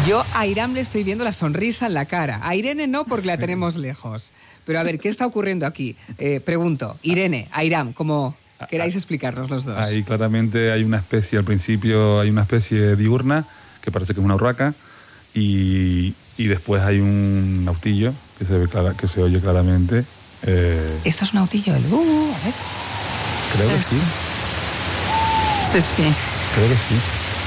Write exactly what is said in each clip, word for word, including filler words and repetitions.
Yo a Airam le estoy viendo la sonrisa en la cara. A Irene no, porque la tenemos lejos. Pero a ver, ¿qué está ocurriendo aquí? Eh, pregunto, Irene, Airam, como queráis explicarnos los dos. Ahí claramente hay una especie, al principio hay una especie diurna, que parece que es una urraca, y, y después hay un nautillo, que se ve clara, que se oye claramente. Eh, ¿Esto es un nautillo? El... Uh, a ver. Creo que es... sí. Sí, sí. Creo que sí.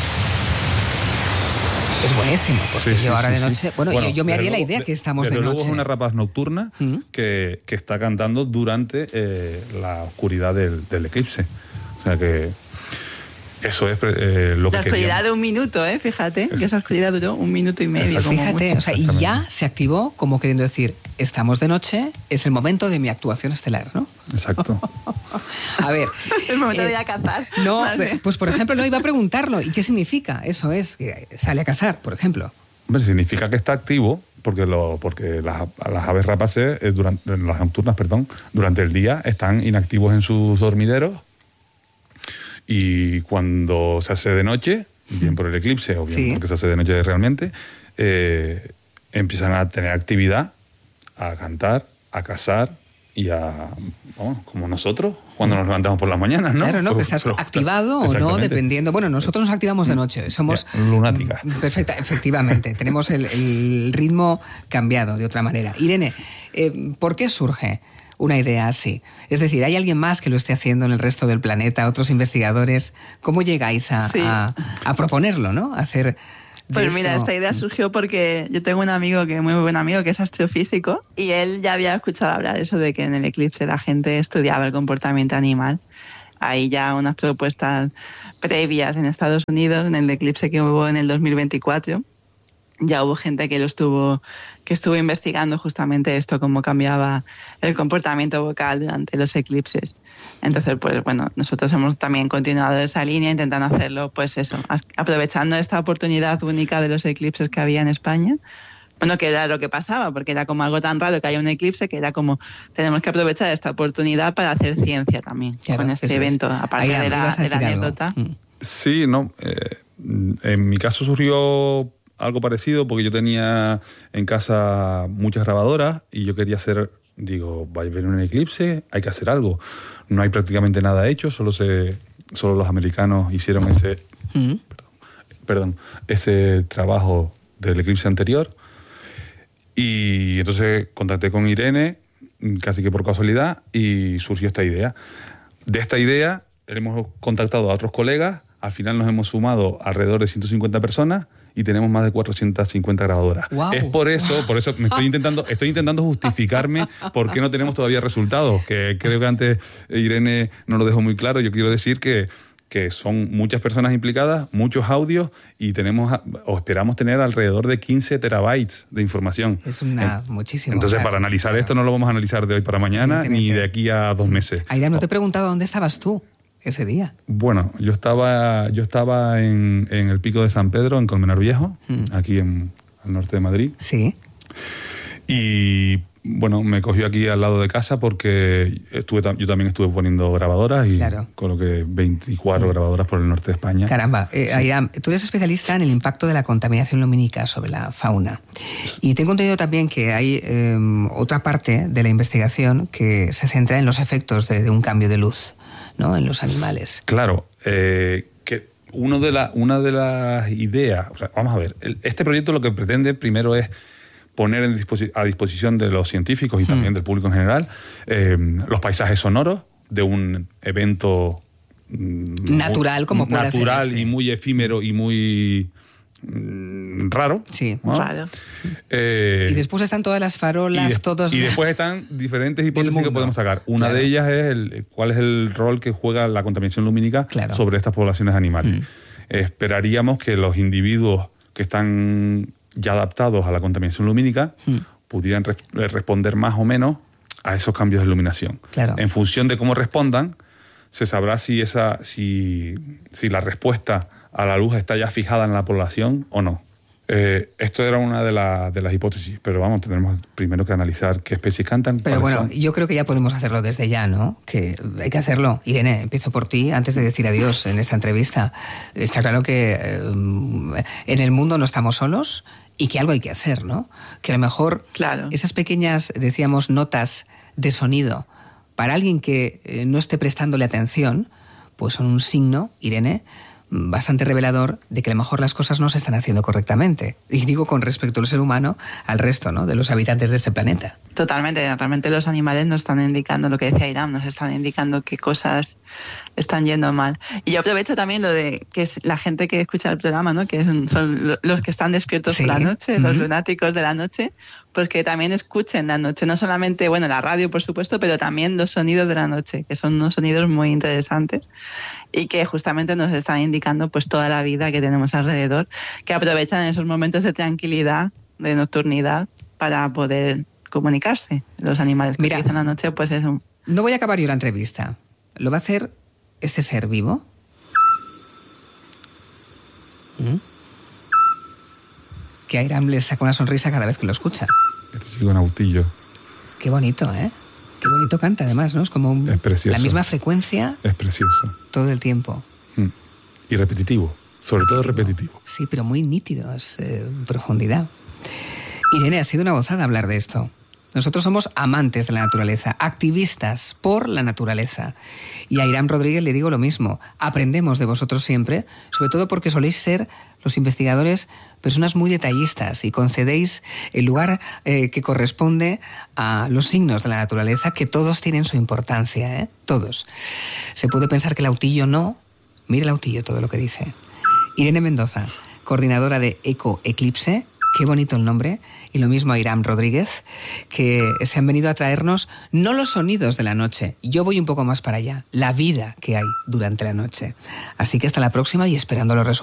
Es buenísimo, porque sí, sí, yo ahora sí, de noche... sí. Bueno, bueno, yo, yo me haría luego, la idea que estamos desde de luego noche. es una rapaz nocturna ¿Mm? que, que está cantando durante eh, la oscuridad del, del eclipse. O sea que eso es eh, lo que La oscuridad queríamos. de un minuto, ¿eh? Fíjate, es... que esa oscuridad duró un minuto y medio. Como Fíjate, mucho. o sea, y ya se activó como queriendo decir, estamos de noche, es el momento de mi actuación estelar, ¿no? Exacto. A ver... el momento eh, de ir a cazar. No, Vale. pues por ejemplo, no iba a preguntarlo. ¿Y qué significa? Eso es, que sale a cazar, por ejemplo. Hombre, significa que está activo, porque, lo, porque las, las aves rapaces, eh, durante, las nocturnas, perdón, durante el día están inactivos en sus dormideros y cuando se hace de noche, bien por el eclipse o bien Sí. porque se hace de noche realmente, eh, empiezan a tener actividad, a cantar, a cazar y a, bueno, como nosotros, cuando nos levantamos por las mañanas, ¿no? Claro, ¿no? Pero- Que estás pero- activado o no, exactamente. dependiendo. Bueno, nosotros nos activamos de noche, somos... Ya, lunáticas. Perfecta, efectivamente. Tenemos el, el ritmo cambiado de otra manera. Irene, eh, ¿por qué surge una idea así? Es decir, ¿hay alguien más que lo esté haciendo en el resto del planeta, otros investigadores? ¿Cómo llegáis a, Sí. a, a proponerlo, ¿no? A hacer... de Pues esto... mira, esta idea surgió porque yo tengo un amigo que es muy buen amigo que es astrofísico y él ya había escuchado hablar eso de que en el eclipse la gente estudiaba el comportamiento animal. Hay ya unas propuestas previas en Estados Unidos, en el eclipse que hubo en el dos mil veinticuatro. Ya hubo gente que lo estuvo que estuvo investigando justamente esto, cómo cambiaba el comportamiento vocal durante los eclipses. Entonces, pues bueno, nosotros hemos también continuado esa línea intentando hacerlo, pues eso, aprovechando esta oportunidad única de los eclipses que había en España. Bueno, que era lo que pasaba, porque era como algo tan raro que haya un eclipse, que era como, tenemos que aprovechar esta oportunidad para hacer ciencia también, Claro, con este eso es. evento, aparte Ahí, de la, ibas a de la decir algo. anécdota. Mm. Sí, no. Eh, en mi caso surgió algo parecido porque yo tenía en casa muchas grabadoras y yo quería hacer, digo, va a haber un eclipse, hay que hacer algo. No hay prácticamente nada hecho, solo se, solo los americanos hicieron ese, Mm. perdón, perdón, ese trabajo del eclipse anterior. Y entonces contacté con Irene, casi que por casualidad, y surgió esta idea. De esta idea hemos contactado a otros colegas, al final nos hemos sumado alrededor de ciento cincuenta personas y tenemos más de cuatrocientas cincuenta grabadoras. Wow. Es por eso, por eso me estoy intentando, estoy intentando justificarme por qué no tenemos todavía resultados, que creo que antes Irene no lo dejó muy claro. Yo quiero decir que que son muchas personas implicadas, muchos audios y tenemos o esperamos tener alrededor de quince terabytes de información. Es una, muchísimo. Entonces, claro, para analizar claro. esto no lo vamos a analizar de hoy para mañana ni Evidentemente. de aquí a dos meses. Airam, no te he preguntado dónde estabas tú ese día. Bueno, yo estaba yo estaba en, en el Pico de San Pedro, en Colmenar Viejo, Mm. aquí en al norte de Madrid. Sí. Y bueno, me cogió aquí al lado de casa porque estuve yo también estuve poniendo grabadoras y Claro. coloqué veinticuatro grabadoras por el norte de España. Caramba, eh, Sí. Airam, tú eres especialista en el impacto de la contaminación lumínica sobre la fauna. Y tengo entendido también que hay eh, otra parte de la investigación que se centra en los efectos de, de un cambio de luz, ¿no? En los animales. Claro, eh, que uno de la, una de las ideas, o sea, vamos a ver, el- este proyecto lo que pretende primero es poner en disposi- a disposición de los científicos y también del público en general eh, los paisajes sonoros de un evento mm, Natural, muy- como pueda ser natural este. y muy efímero y muy mm, raro. Sí. ¿no? Raro. Eh, Y después están todas las farolas, y, de- todos... y después están diferentes hipótesis mundo. que podemos sacar. Una Claro. de ellas es el, cuál es el rol que juega la contaminación lumínica Claro. sobre estas poblaciones animales. Mm. Esperaríamos que los individuos que están ya adaptados a la contaminación lumínica Mm. pudieran res- responder más o menos a esos cambios de iluminación. Claro. En función de cómo respondan, se sabrá si, esa, si, si la respuesta a la luz está ya fijada en la población o no. Eh, esto era una de, la- de las hipótesis, pero vamos, tendremos primero que analizar qué especies cantan. Pero cuáles bueno, son. yo creo que ya podemos hacerlo desde ya, ¿no? Que hay que hacerlo. Irene, empiezo por ti, antes de decir adiós en esta entrevista. Está claro que eh, en el mundo no estamos solos y que algo hay que hacer, ¿no? Que a lo mejor claro. esas pequeñas, decíamos, notas de sonido, para alguien que eh, no esté prestándole atención, pues son un signo, Irene, bastante revelador de que a lo mejor las cosas no se están haciendo correctamente. Y digo con respecto al ser humano, al resto, ¿no?, de los habitantes de este planeta. Totalmente, realmente los animales nos están indicando lo que decía Iram, nos están indicando qué cosas están yendo mal. Y yo aprovecho también lo de que es la gente que escucha el programa, ¿no?, que son, son los que están despiertos sí. por la noche, uh-huh. los lunáticos de la noche, pues que también escuchen la noche, no solamente, bueno, la radio por supuesto, pero también los sonidos de la noche, que son unos sonidos muy interesantes y que justamente nos están indicando pues toda la vida que tenemos alrededor, que aprovechan esos momentos de tranquilidad, de nocturnidad, para poder comunicarse. Los animales que Mira, utilizan la noche, pues es un... No voy a acabar yo la entrevista. ¿Lo va a hacer este ser vivo? ¿Mm? Que a Iram le saca una sonrisa cada vez que lo escucha. Este sigue un autillo. Qué bonito, ¿eh? Qué bonito canta, además, ¿no? Es como un, es precioso. La misma frecuencia. Es precioso. Todo el tiempo. Mm. Y repetitivo. Sobre todo repetitivo. Sí, pero muy nítido, es eh, profundidad. Irene, ha sido una gozada hablar de esto. Nosotros somos amantes de la naturaleza, activistas por la naturaleza. Y a Iram Rodríguez le digo lo mismo. Aprendemos de vosotros siempre, sobre todo porque soléis ser los investigadores personas muy detallistas y concedéis el lugar eh, que corresponde a los signos de la naturaleza, que todos tienen su importancia, ¿eh? Todos. Se puede pensar que el autillo no. Mira el autillo todo lo que dice. Irene Mendoza, coordinadora de Eco Eclipse. Qué bonito el nombre. Y lo mismo a Iram Rodríguez, que se han venido a traernos no los sonidos de la noche, yo voy un poco más para allá, la vida que hay durante la noche. Así que hasta la próxima y esperando los resultados.